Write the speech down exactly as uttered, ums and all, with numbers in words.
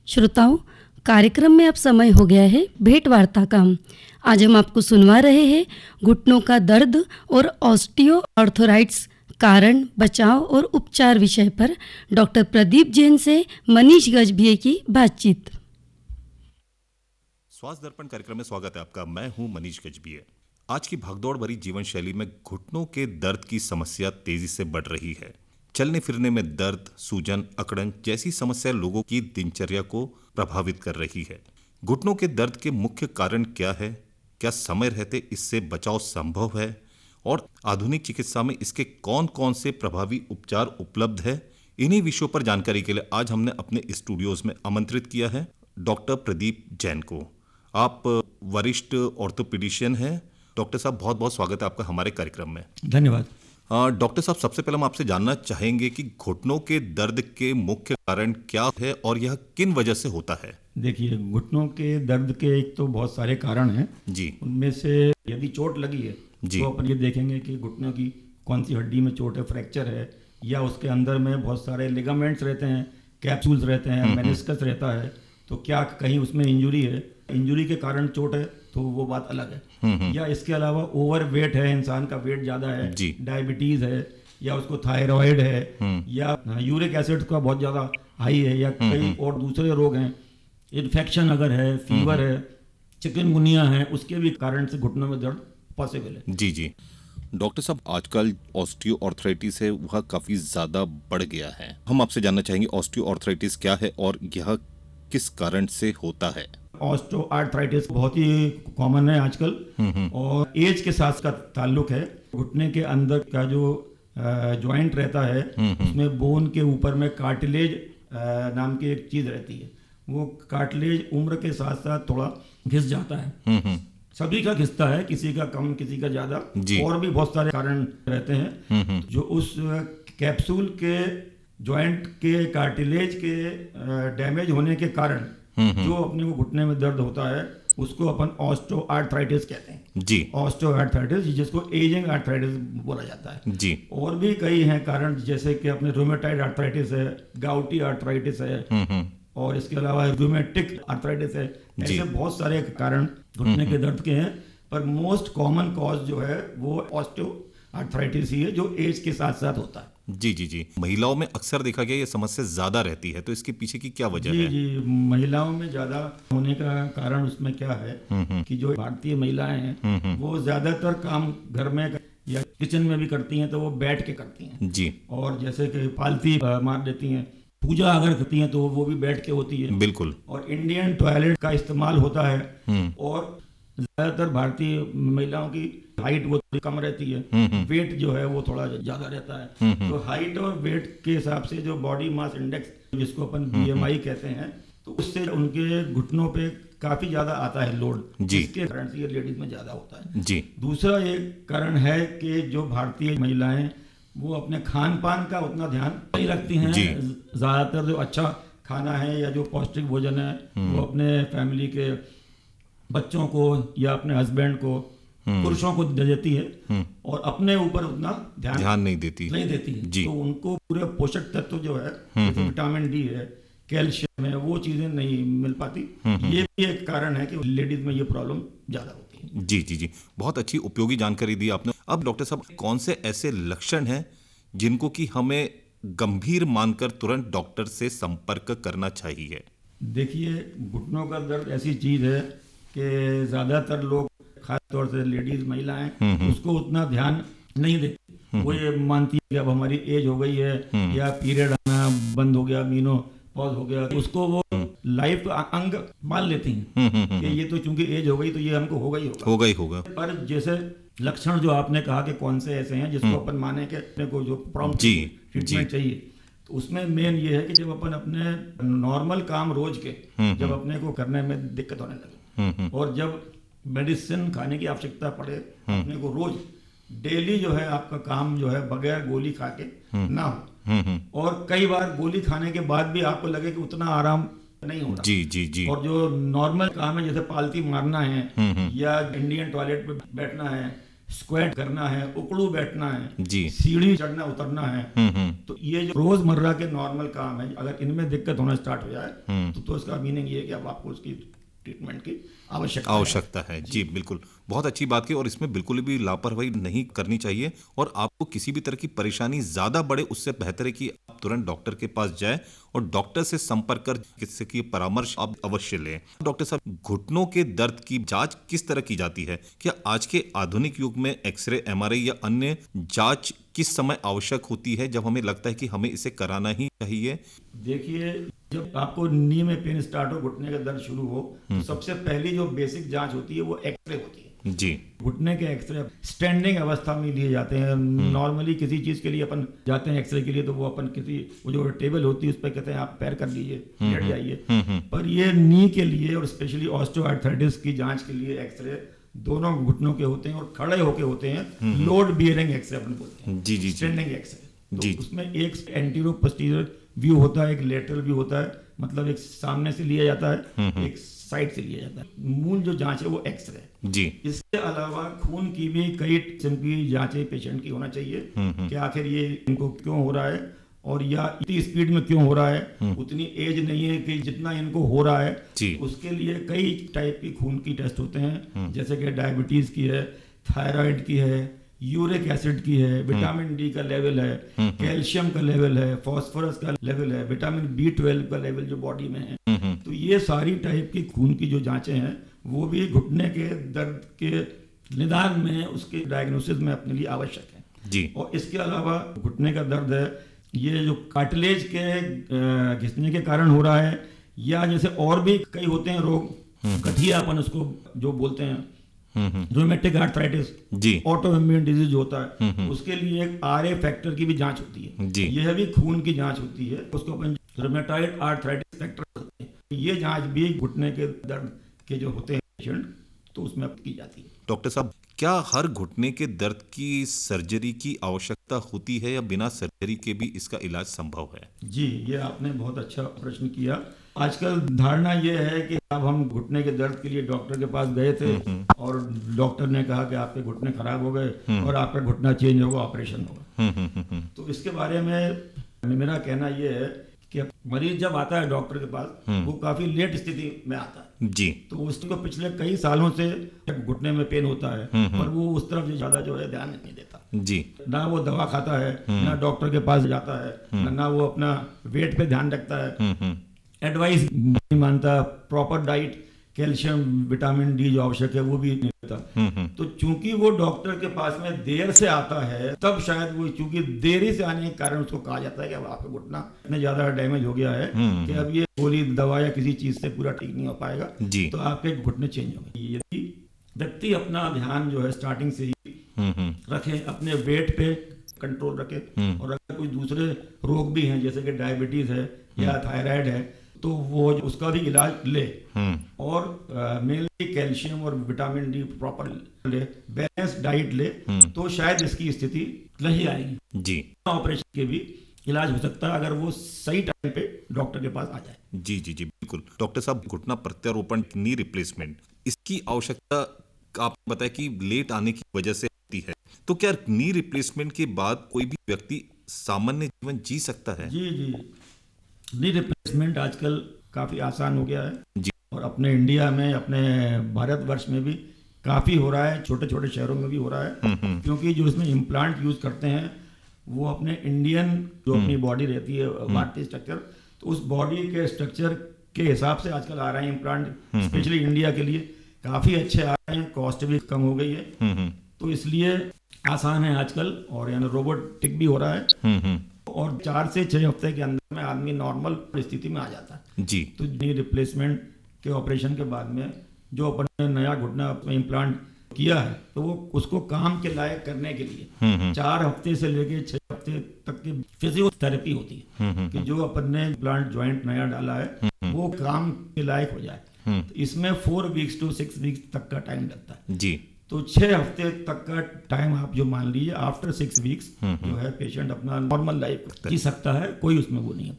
श्रोताओं, कार्यक्रम में अब समय हो गया है भेंट वार्ता का। आज हम आपको सुनवा रहे हैं घुटनों का दर्द और ऑस्टियो आर्थराइटिस कारण, बचाव और उपचार विषय पर डॉक्टर प्रदीप जैन से मनीष गजभिये की बातचीत। स्वास्थ्य दर्पण कार्यक्रम में स्वागत है आपका। मैं हूं मनीष गजभिये। आज की भागदौड़ भरी जीवन शैली में घुटनों के दर्द की समस्या तेजी से बढ़ रही है। चलने फिरने में दर्द, सूजन, अकड़न जैसी समस्या लोगों की दिनचर्या को प्रभावित कर रही है। घुटनों के दर्द के मुख्य कारण क्या है? क्या समय रहते इससे बचाव संभव है? और आधुनिक चिकित्सा में इसके कौन कौन से प्रभावी उपचार उपलब्ध है? इन्हीं विषयों पर जानकारी के लिए आज हमने अपने स्टूडियोज में आमंत्रित किया है डॉक्टर प्रदीप जैन को। आप वरिष्ठ ऑर्थोपेडिशियन हैं। डॉक्टर साहब, बहुत बहुत स्वागत है आपका हमारे कार्यक्रम में। धन्यवाद। डॉक्टर साहब, सबसे पहले हम आपसे जानना चाहेंगे कि घुटनों के दर्द के मुख्य कारण क्या है और यह किन वजह से होता है? देखिए, घुटनों के दर्द के एक तो बहुत सारे कारण हैं जी। उनमें से यदि चोट लगी है जी। तो अपन ये देखेंगे कि घुटनों की कौन सी हड्डी में चोट है, फ्रैक्चर है या उसके अंदर में बहुत सारे लिगामेंट्स रहते हैं, कैप्सूल्स रहते हैं, मेनिस्कस रहता है, तो क्या कहीं उसमें इंजुरी है, इंजुरी के कारण चोट है तो वो बात अलग है। या इसके अलावा ओवर वेट है, इंसान का वेट ज़्यादा है, डायबिटीज़ है, या उसको थायराइड है, या यूरिक एसिड का बहुत ज़्यादा हाई है, या कई और दूसरे रोग हैं, इन्फेक्शन अगर है, फीवर है, चिकनगुनिया है, उसके भी कारण से घुटनों में दर्द पॉसिबल है। जी जी। डॉक्टर साहब, आजकल ऑस्टियो आर्थराइटिस है वह काफ़ी ज़्यादा बढ़ गया है। हम आपसे जानना चाहेंगे ऑस्टियो आर्थराइटिस क्या है और यह किस कारण से होता है? ऑस्टियो आर्थराइटिस बहुत ही कॉमन है आजकल और एज के साथ का ताल्लुक है। घुटने के अंदर का जो जॉइंट रहता है उसमें बोन के ऊपर में कार्टिलेज नाम की एक चीज़ रहती है। वो कार्टिलेज उम्र के साथ साथ थोड़ा घिस जाता है। सभी का घिसता है, किसी का कम, किसी का ज़्यादा, और भी बहुत सारे कारण रहते हैं जो उस कैप्सूल के जॉइंट के कार्टिलेज के डैमेज होने के कारण जो अपने को घुटने में दर्द होता है उसको अपन ऑस्टियो आर्थराइटिस कहते हैं जी। ऑस्टियो आर्थराइटिस जिसको एजिंग आर्थराइटिस बोला जाता है जी। और भी कई हैं कारण, जैसे कि अपने रूमेटाइड आर्थराइटिस है, गाउटी आर्थराइटिस है, और इसके अलावा रूमेटिक आर्थराइटिस है। ऐसे बहुत सारे कारण घुटने के दर्द के हैं, पर मोस्ट कॉमन कॉज जो है वो ऑस्टियो आर्थराइटिस ही है जो एज के साथ साथ होता है। जी जी जी। महिलाओं में अक्सर देखा गया ये समस्या ज्यादा रहती है, तो इसके पीछे की क्या वजह जी, है? जी महिलाओं में ज्यादा होने का कारण उसमें क्या है कि जो भारतीय महिलाएं हैं वो ज्यादातर काम घर में या किचन में भी करती हैं तो वो बैठ के करती हैं जी। और जैसे कि पालती मार देती हैं, पूजा अगर करती हैं तो वो भी बैठ के होती है। बिल्कुल। और इंडियन टॉयलेट का इस्तेमाल होता है, और ज्यादातर भारतीय महिलाओं की हाइट वो कम रहती है, वेट जो है वो थोड़ा ज्यादा रहता है। तो हाइट और वेट के हिसाब से जो बॉडी मास इंडेक्स जिसको अपन बीएमआई कहते हैं, तो उससे उनके घुटनों पे काफी ज्यादा आता है लोड, जिसके कारण से ये लेडीज में ज्यादा होता है जी। दूसरा एक कारण है कि जो भारतीय महिलाएं वो अपने खान पान का उतना ध्यान नहीं रखती हैं। ज्यादातर जो अच्छा खाना है या जो पौष्टिक भोजन है वो अपने फैमिली के बच्चों को या अपने हस्बैंड को, पुरुषों को दे देती है, और अपने ऊपर उतना ध्यान ध्यान नहीं देती नहीं देती है जी। तो उनको पूरे पोषक तत्व जो है, जैसे विटामिन डी है, कैल्शियम है, वो चीजें नहीं मिल पाती। ये भी एक कारण है कि लेडीज में ये प्रॉब्लम ज्यादा होती है। जी जी जी। बहुत अच्छी उपयोगी जानकारी दी आपने। अब डॉक्टर साहब, कौन से ऐसे लक्षण हैं जिनको कि हमें गंभीर मानकर तुरंत डॉक्टर से संपर्क करना चाहिए? देखिए, घुटनों का दर्द ऐसी चीज है कि ज्यादातर लोग, खासतौर से लेडीज महिलाएं, उसको उतना ध्यान नहीं देती। वो ये मानती है कि अब हमारी एज हो गई है या पीरियड आना बंद हो गया, मीनो पॉज हो गया, उसको वो लाइफ अंग मान लेती हैं कि ये तो चूंकि एज हो गई तो ये हमको होगा ही होगा होगा ही होगा। पर जैसे लक्षण जो आपने कहा कि कौन से ऐसे हैं जिसको अपन माने के अपने को जो प्रॉम्प्ट ट्रीटमेंट चाहिए, तो उसमें मेन ये है कि जब अपन अपने नॉर्मल काम रोज के जब अपने को करने में दिक्कत होने लगे, और जब मेडिसिन खाने की आवश्यकता पड़े अपने को, रोज डेली जो है आपका काम जो है बगैर गोली खा के ना हो, और कई बार गोली खाने के बाद भी आपको लगे कि उतना आराम नहीं हो रहा जी जी जी। और जो नॉर्मल काम है जैसे पालती मारना है या इंडियन टॉयलेट पे बैठना है, स्क्वाट करना है, उकड़ू बैठना है, जी। सीढ़ी चढ़ना उतरना है, हम्म हम्म तो ये जो रोजमर्रा के नॉर्मल काम है, अगर इनमें दिक्कत होना स्टार्ट हो जाए हम्म। तो, तो इसका मीनिंग ये है कि अब आपको उसकी ट्रीटमेंट की आवश्यकता है। आवश्यकता है जी, बिल्कुल। बहुत अच्छी बात की, और इसमें बिल्कुल भी लापरवाही नहीं करनी चाहिए, और आपको किसी भी तरह की परेशानी ज्यादा बढ़े उससे बेहतर है कि आप तुरंत डॉक्टर के पास जाएं और डॉक्टर से संपर्क कर किसी की परामर्श आप अवश्य लें। डॉक्टर साहब, घुटनों के दर्द की जांच किस तरह की जाती है? क्या आज के आधुनिक युग में एक्सरे, एमआरआई या अन्य जांच किस समय आवश्यक होती है जब हमें लगता है कि हमें इसे कराना ही चाहिए? देखिए, जब आपको नी में पेन स्टार्ट हो, घुटने का दर्द शुरू हो, तो सबसे पहली जो बेसिक जांच होती है वो एक्सरे होती है। जी। घुटने के एक्सरे स्टैंडिंग अवस्था में लिए जाते हैं। नॉर्मली किसी चीज के लिए अपन जाते हैं एक्सरे के लिए, तो वो अपन किसी वो जो टेबल होती है उस पर कहते हैं आप पैर कर लीजिए, लेट जाइए। पर ये नी के लिए और स्पेशली ऑस्टियोआर्थराइटिस की जांच के लिए एक्सरे दोनों घुटनों के होते हैं और खड़े होके होते हैं। लोड बियरिंग एक्सरे अपन बोलते हैं, जी जी जी। Standing x ray. तो जी। उसमें एक एंटीरो पोस्टीरियर व्यू होता है, एक लेटरल व्यू होता है, मतलब एक सामने से लिया जाता है, एक साइड से लिया जाता है। मूल जो जांच है वो एक्सरे। जी। इसके अलावा खून की भी कई किस्म की जांचें पेशेंट की होना चाहिए कि आखिर ये इनको क्यों हो रहा है, और या इतनी स्पीड में क्यों हो रहा है, उतनी एज नहीं है कि जितना इनको हो रहा है। जी। उसके लिए कई टाइप की खून की टेस्ट होते हैं, जैसे कि डायबिटीज की है, थायराइड की है, यूरिक एसिड की है, विटामिन डी का लेवल है, कैल्शियम का लेवल है, फास्फोरस का लेवल है, विटामिन बी ट्वेल्व का लेवल जो बॉडी में है। तो ये सारी टाइप की खून की जो जांचें हैं वो भी घुटने के दर्द के निदान में, उसके डायग्नोसिस में अपने लिए आवश्यक है। जी। और इसके अलावा घुटने का दर्द है, ये जो कार्टिलेज के घिसने के कारण हो रहा है, या जैसे और भी कई होते हैं रोग, गठिया अपन उसको जो बोलते हैं, रूमेटिक आर्थराइटिस, जी। ऑटो इम्यून डिजीज होता है, उसके लिए एक आर ए फैक्टर की भी जांच होती है। जी। यह भी खून की जांच होती है, उसको अपन रूमेटॉइड आर्थराइटिस फैक्टर बोलते हैं। ये जांच भी घुटने के दर्द के जो होते हैं पेशेंट, तो उसमें की जाती है। डॉक्टर साहब, क्या हर घुटने के दर्द की सर्जरी की आवश्यकता होती है या बिना सर्जरी के भी इसका इलाज संभव है? जी, ये आपने बहुत अच्छा प्रश्न किया। आजकल धारणा ये है कि अब हम घुटने के दर्द के लिए डॉक्टर के पास गए थे और डॉक्टर ने कहा कि आपके घुटने खराब हो गए और आपका घुटना चेंज होगा, ऑपरेशन होगा। तो इसके बारे में मेरा कहना ये है कि मरीज जब आता है डॉक्टर के पास, वो काफी लेट स्थिति में आता है। जी। तो उसको पिछले कई सालों से घुटने में पेन होता है, पर वो उस तरफ ज्यादा जो है ध्यान नहीं देता। जी। ना वो दवा खाता है, ना डॉक्टर के पास जाता है, ना वो अपना वेट पे ध्यान रखता है, एडवाइस नहीं मानता, proper diet, calcium, vitamin D जो आवश्यक है वो भी नहीं लेता। तो चूंकि वो डॉक्टर के पास में देर से आता है, तब शायद वो चूंकि देरी से आने के कारण उसको कहा जाता है कि अब आपका घुटना इतना ज्यादा डैमेज हो गया है कि अब ये गोली, दवा या किसी चीज से पूरा ठीक नहीं हो पाएगा, तो आपके घुटने चेंज हो गए। यदि व्यक्ति अपना ध्यान जो है स्टार्टिंग से ही रखे, अपने वेट पे कंट्रोल रखे, और अगर कोई दूसरे रोग भी हैं जैसे कि डायबिटीज है या थायराइड है, तो वो उसका भी इलाज ले, और मेनली कैल्शियम और विटामिन डी प्रॉपर ले, बैलेंस डाइट ले, तो शायद इसकी स्थिति नहीं आएगी। जी। ऑपरेशन के भी इलाज हो सकता है अगर वो सही टाइम पे डॉक्टर के पास आ जाए। जी जी जी, बिल्कुल। डॉक्टर साहब, घुटना प्रत्यारोपण, नी रिप्लेसमेंट, इसकी आवश्यकता आपने बताया कि लेट आने की वजह से होती है, तो क्या नी रिप्लेसमेंट के बाद कोई भी व्यक्ति सामान्य जीवन जी सकता है? जी जी, नी रिप्लेसमेंट आजकल काफी आसान हो गया है। जी। और अपने इंडिया में, अपने भारतवर्ष में भी काफी हो रहा है, छोटे छोटे शहरों में भी हो रहा है, क्योंकि जो इसमें इम्प्लांट यूज करते हैं वो अपने इंडियन जो अपनी बॉडी रहती है, भारतीय स्ट्रक्चर, तो उस बॉडी के स्ट्रक्चर के हिसाब से आजकल आ रहे हैं इम्प्लांट, स्पेशली इंडिया के लिए काफी अच्छे आ रहे हैं, कॉस्ट भी कम हो गई है, तो इसलिए आसान है आजकल, और यानी रोबोटिक भी हो रहा है, और चार से छह हफ्ते के अंदर में आदमी नॉर्मल स्थिति में आ जाता है। जी। तो नी रिप्लेसमेंट के ऑपरेशन के बाद में जो अपन ने नया घुटना इम्प्लांट किया है, तो वो उसको काम के लायक करने के लिए चार हफ्ते से लेके छह हफ्ते तक की फिजियोथेरेपी होती है, कि जो अपन ने इम्प्लांट ज्वाइंट नया डाला है वो काम के लायक हो जाए। तो इसमें four weeks to six weeks तक का टाइम लगता है। जी। तो छह हफ्ते तक का टाइम आप जो मान लीजिए, आफ्टर सिक्स वीक्स जो है पेशेंट अपना नॉर्मल लाइफ जी सकता है, कोई उसमें वो नहीं है।